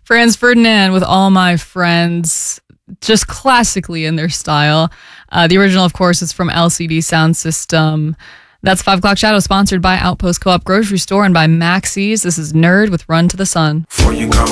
Franz Ferdinand with All My Friends, just classically in their style. The original, of course, is from LCD Sound System. That's 5 O'Clock Shadow, sponsored by Outpost Co-op Grocery Store and by Maxie's. This is Nerd with Run to the Sun. Before you go,